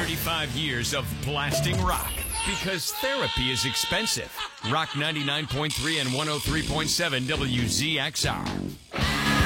35 years of blasting rock. Because therapy is expensive. Rock 99.3 and 103.7 WZXR.